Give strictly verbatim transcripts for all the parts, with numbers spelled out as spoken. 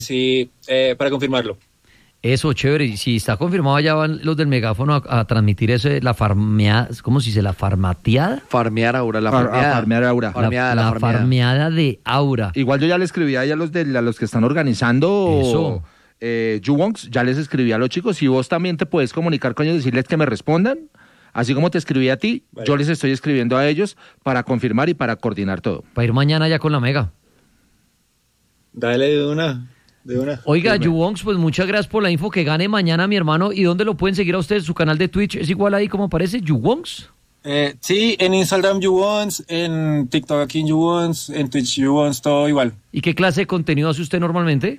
sí, eh, para confirmarlo. Eso, chévere. Y si está confirmado, ya van los del megáfono a, a transmitir eso, la farmeada, ¿cómo se dice? ¿La farmateada? Farmear Aura, la Far- farmeada. a farmear Aura. Farmeada, la, la la farmeada. farmeada de Aura. Igual yo ya le escribí ahí a los, de, a los que están organizando Eso. eh, Juwongs, ya les escribí a los chicos. Si vos también te puedes comunicar con ellos, decirles que me respondan, así como te escribí a ti, Vale. yo les estoy escribiendo a ellos para confirmar y para coordinar todo. Para ir mañana ya con la Mega. Dale de una, de una. Oiga, Firme. Juwongs, pues muchas gracias por la info. Que gane mañana, mi hermano. ¿Y dónde lo pueden seguir a ustedes? Su canal de Twitch es igual ahí como aparece, Juwongs. Eh, sí, en Instagram YouWants, en TikTok aquí en YouWants, en Twitch YouWants, todo igual. ¿Y qué clase de contenido hace usted normalmente?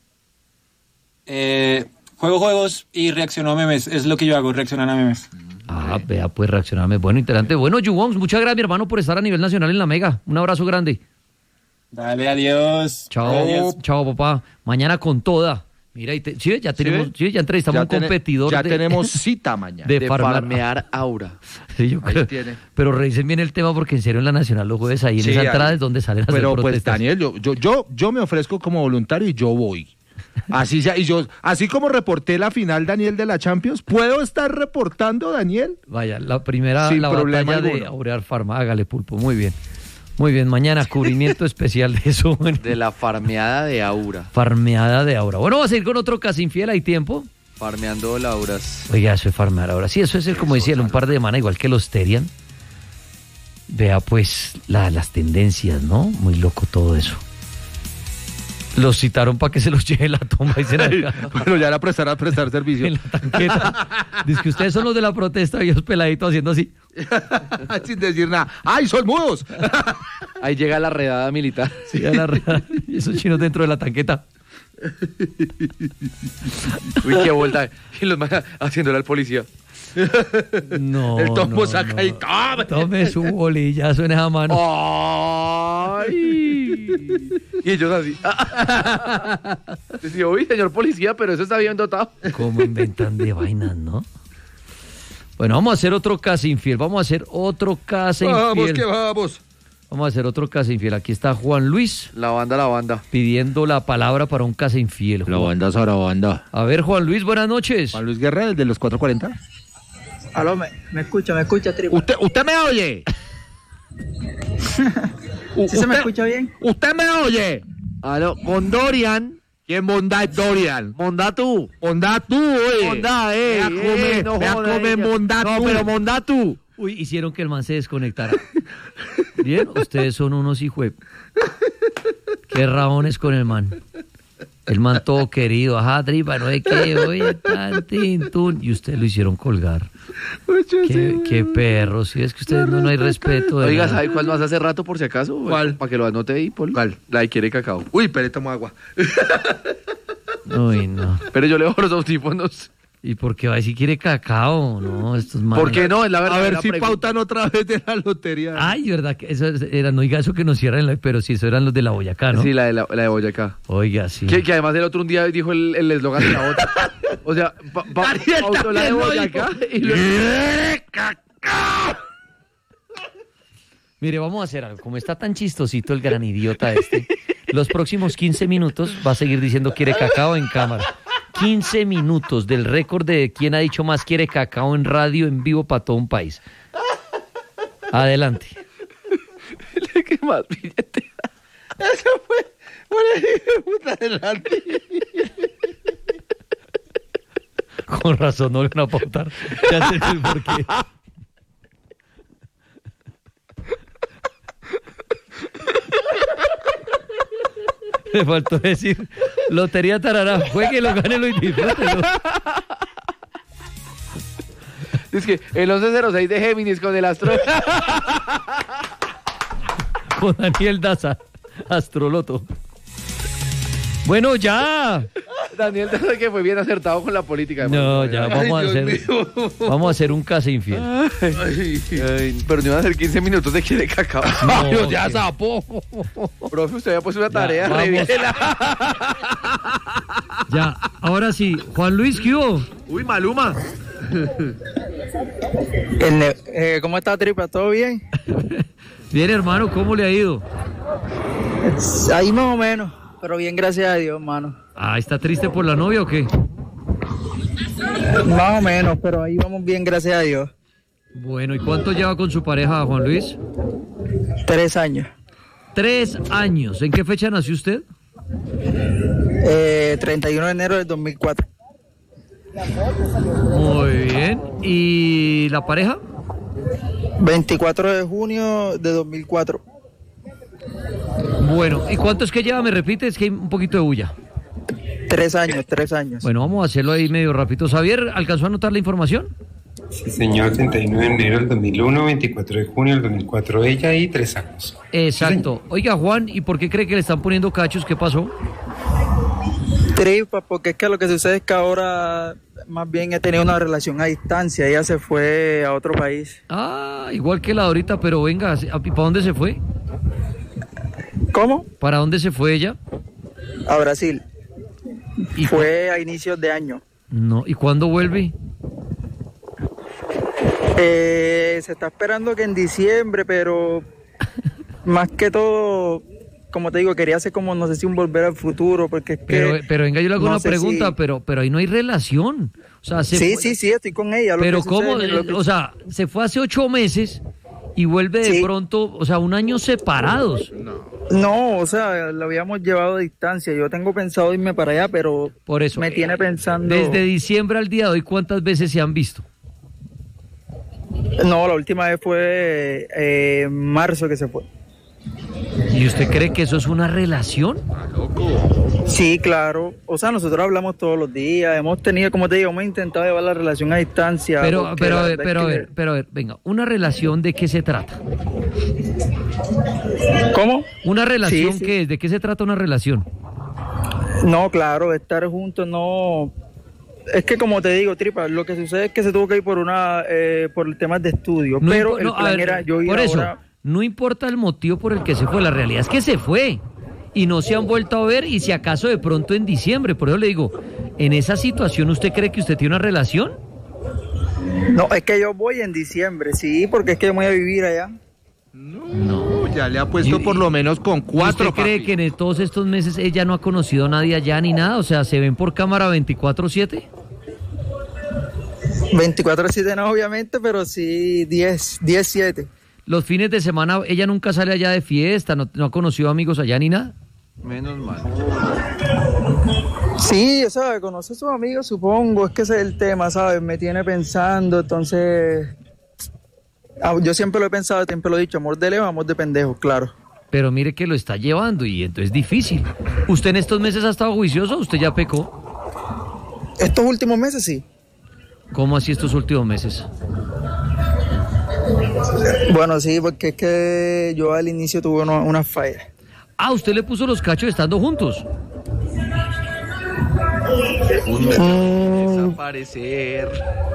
Eh, juego juegos y reacciono a memes, es lo que yo hago, reaccionar a memes. Ah, vea, pues reaccionarme. Bueno, interesante. Bueno, Juwongs, muchas gracias, mi hermano, por estar a nivel nacional en la Mega. Un abrazo grande. Dale, adiós. Chao, Adiós. chao, papá. Mañana con toda. Mira, y te- sí, ya tenemos, ¿Sí? sí, ya entrevistamos a Ya un tene- competidor. Ya de- tenemos cita mañana. de De farmar- farmear Aura. Sí, yo Ahí creo. tiene. Pero revisen bien el tema porque en serio en la Nacional los jueves ahí en Sí, esa ahí. entrada es donde salen a hacer Pero pues protestas. Daniel, yo, yo, yo, yo me ofrezco como voluntario y yo voy. Así sea, y yo, así como reporté la final, Daniel, de la Champions, ¿puedo estar reportando, Daniel? Vaya, la primera, Sin la problema batalla de alguno. Aurear Farma. Hágale, Pulpo, muy bien. Muy bien, mañana cubrimiento especial de eso. Bueno, De la farmeada de Aura. farmeada de Aura. Bueno, vamos a ir con otro casi infiel, ¿hay tiempo? Farmeando Lauras. Oiga, eso es farmear ahora. Sí, eso es el, como decía, un par de semanas, igual que los Terian. Vea, pues, la- las tendencias, ¿no? Muy loco todo eso. Los citaron para que se los lleve la toma y se la Bueno, ya era prestar a prestar servicio. en la tanqueta. Dice que ustedes son los de la protesta y ellos peladitos haciendo así. Sin decir nada. ¡Ay, son mudos! Ahí llega la redada militar. Sí, a la red. Y esos chinos dentro de la tanqueta. Uy, qué vuelta. Y los más haciéndole al policía. No. El tombo no, saca no. y tome. Tome su bolillazo en esa mano. ¡Ay! Y ellos así. Decía, uy, señor policía, pero eso está bien dotado. ¿Cómo inventan de vainas, no? Bueno, vamos a hacer otro casi infiel. Vamos a hacer otro casi Vamos, infiel. que vamos. Vamos a hacer otro casi infiel. Aquí está Juan Luis La banda, la banda. pidiendo la palabra para un casi infiel. La Juan. banda Sarabanda. A ver, Juan Luis, buenas noches. Juan Luis Guerra, el de los cuatro cuarenta. Aló, me, me escucha, me escucha, tripa. ¿Usted, usted me oye? U- ¿Sí se me usted- escucha bien? ¿Usted me oye? Aló, con Dorian. ¿Quién monda es Dorian? Mondá tú. Monda tú, oye. Mondá, eh. Ve a comer, eh, no ve a joda, comer eh. mondá No, tú. pero mondá tú. Uy, hicieron que el man se desconectara. Bien, ustedes son unos hijos. Qué raones con el man. El man todo querido, ajá, tripa, no es que, oye, tan, tin, tun. Y ustedes lo hicieron colgar. Qué, qué perro, si es que ustedes no, no hay respeto. de Oiga, nada. ¿sabe cuál más hace rato por si acaso? ¿Cuál? Para que lo anote ahí, Paul. ¿Cuál? La de quiere cacao. Uy, pero tomo agua. Uy, no. Pero yo le dejo los audífonos. ¿Y por qué va a decir quiere cacao? No, estos manes. ¿Por qué no? Es la verdad. A ver si pautan otra vez de la lotería. Ay, verdad que eso era, no diga eso que nos cierran, la- pero sí, eso eran los de la Boyacá, ¿no? Sí, la de, la, la de Boyacá. Oiga, sí. Que, que además el otro un día dijo el el eslogan de la otra. O sea, pa, pa, Daniel pautó la de también lo Boyacá dijo. y luego... Mire, vamos a hacer algo. Como está tan chistosito el gran idiota este, los próximos quince minutos va a seguir diciendo quiere cacao en cámara. quince minutos del récord de quién ha dicho más quiere cacao en radio en vivo para todo un país. Adelante. ¿Qué más billete? Eso fue por el hijo de puta delante. Con razón, no le van a pautar. Ya sé el por qué. Le faltó decir, Lotería Tarará, jueguelo, gánelo y disfrútelo. Es que el once cero seis de Géminis con el astro... Con Daniel Daza, Astroloto. Bueno, ya. Daniel Daza que fue bien acertado con la política. No, ya, Ay, vamos a Dios hacer, mío. vamos a hacer un caso infiel. Ay, Ay, pero no iban a hacer quince minutos de quiere cacao. No, Dios, ya que- zapó. Profe, usted había puesto una tarea, vamos. revísela. Ya, ahora sí, Juan Luis, ¿qué hubo? Uy, Maluma. El ne- eh, ¿Cómo está, tripa? ¿Todo bien? Bien, hermano, ¿cómo le ha ido? Ahí más o menos, pero bien, gracias a Dios, hermano. Ah, ¿está triste por la novia o qué? Más o menos, pero ahí vamos bien, gracias a Dios. Bueno, ¿y cuánto lleva con su pareja, Juan Luis? Tres años. Tres años. ¿En qué fecha nació usted? Eh, treinta y uno de enero del dos mil cuatro. Muy bien. ¿Y la pareja? veinticuatro de junio de dos mil cuatro. Bueno, ¿y cuánto es que lleva? ¿Me repite? Es que hay un poquito de bulla. Tres años, tres años. Bueno, vamos a hacerlo ahí medio rápido. ¿Xavier alcanzó a anotar la información? Sí, señor, treinta y uno de enero del dos mil uno, veinticuatro de junio del dos mil cuatro ella y tres años. Exacto. Oiga, Juan, ¿y por qué cree que le están poniendo cachos? ¿Qué pasó? Tripa, porque es que lo que sucede es que ahora más bien he tenido una relación a distancia. Ella se fue a otro país. Ah, igual que la de ahorita, pero venga, ¿para dónde se fue? ¿Cómo? ¿Para dónde se fue ella? A Brasil. ¿Y Fue a inicios de año. No, ¿y cuándo vuelve? Eh, se está esperando que en diciembre, pero más que todo, como te digo, quería hacer como, no sé si un volver al futuro, porque es que... Pero, pero venga, yo le hago no una sé pregunta, si- pero, pero ahí no hay relación. O sea, se Sí, fue- sí, sí, estoy con ella. lo Pero que ¿cómo? sucede, lo que- O sea, se fue hace ocho meses y vuelve de Sí. pronto, o sea, un año separados. No, o sea, lo habíamos llevado a distancia. Yo tengo pensado irme para allá, pero Por eso. me tiene pensando... Desde diciembre al día de hoy, ¿cuántas veces se han visto? No, la última vez fue eh, en marzo que se fue. ¿Y usted cree que eso es una relación? Sí, claro. O sea, nosotros hablamos todos los días. Hemos tenido, como te digo, hemos intentado llevar la relación a distancia. Pero, porque pero, la a ver, verdad pero, a es que- ver, pero, a ver, venga, ¿una relación de qué se trata? ¿Cómo? ¿Una relación Sí, sí. qué es? ¿De qué se trata una relación? No, claro, estar juntos no... Es que como te digo, Tripa, lo que sucede es que se tuvo que ir por una eh, por temas de estudio, No pero impo- el no, a plan ver, era yo ir por eso, ahora... no importa el motivo por el que se fue, la realidad es que se fue y no se han vuelto a ver y si acaso de pronto en diciembre, por eso le digo, en esa situación ¿usted cree que usted tiene una relación? No, es que yo voy en diciembre, sí, porque es que yo me voy a vivir allá. No, ya le ha puesto Y- por lo menos con ¿Y cuatro. ¿Usted cree papi. que en todos estos meses ella no ha conocido a nadie allá ni nada? O sea, ¿se ven por cámara veinticuatro siete? veinticuatro siete no, obviamente, pero sí diez, diez siete. Los fines de semana ella nunca sale allá de fiesta, no, no ha conocido amigos allá ni nada. Menos mal. Sí, o sea, conoce a sus amigos, supongo, es que ese es el tema, ¿sabes? Me tiene pensando, entonces... ah, yo siempre lo he pensado, siempre lo he dicho, amor de lejos, amor de pendejo, claro. Pero mire que lo está llevando y entonces es difícil. ¿Usted en estos meses ha estado juicioso o usted ya pecó? Estos últimos meses sí. ¿Cómo así estos últimos meses? Bueno, sí, porque es que yo al inicio tuve una, una falla. Ah, usted le puso los cachos estando juntos. Mm, Desaparecer.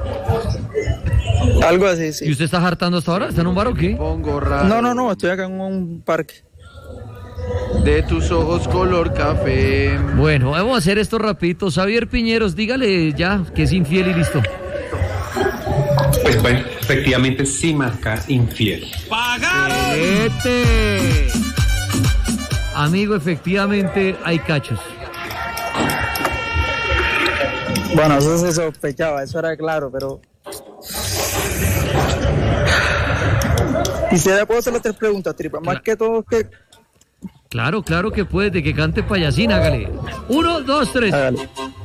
algo así, ¿Y sí. usted está hartando hasta ahora? ¿Está en un bar o qué? Pongo raro. No, no, no, estoy acá en un parque. De tus ojos color café. Bueno, vamos a hacer esto rapidito. Xavier Piñeros, dígale ya que es infiel y listo. Pues bueno, efectivamente sí marca infiel. ¡Este! Amigo, efectivamente hay cachos. Bueno, eso se sospechaba, eso era claro, pero... Y si le puedo hacer las tres preguntas, Tripa, más Cla- que todo es que... Claro, claro que puede, de que cante payasín, hágale. Uno, dos, tres. Hágale.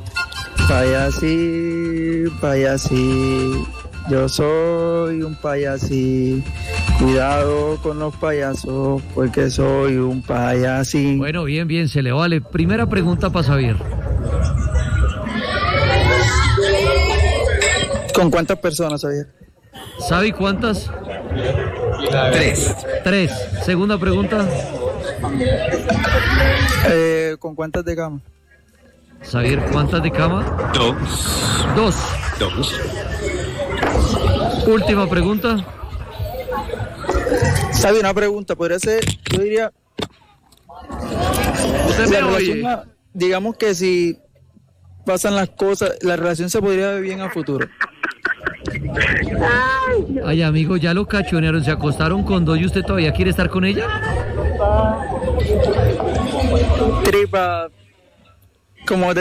Payasí, payasí, yo soy un payasí. Cuidado con los payasos, porque soy un payasí. Bueno, bien, bien, se le vale. Primera pregunta para Xavier. ¿Con cuántas personas, Javier? ¿Sabe cuántas? Tres. Tres. Segunda pregunta. Eh, ¿Con cuántas de cama? Xavier, ¿cuántas de cama? Dos. Dos. Dos. Última pregunta. ¿Sabe una pregunta? Podría ser, yo diría, Usted la me relación, oye. a- digamos que si pasan las cosas, la relación se podría ver bien a futuro. Ay, amigo, ya lo cachonearon, se acostaron con dos y usted todavía quiere estar con ella. Tripa, como